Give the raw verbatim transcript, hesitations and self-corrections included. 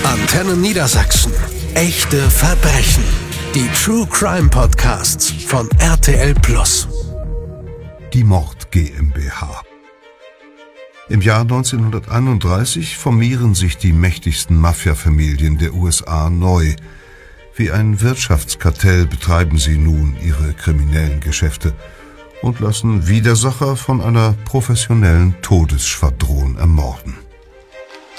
Antenne Niedersachsen. Echte Verbrechen. Die True Crime Podcasts von R T L Plus. Die Mord GmbH. Im Jahr neunzehnhunderteinunddreißig formieren sich die mächtigsten Mafia-Familien der U S A neu. Wie ein Wirtschaftskartell betreiben sie nun ihre kriminellen Geschäfte und lassen Widersacher von einer professionellen Todesschwadron ermorden.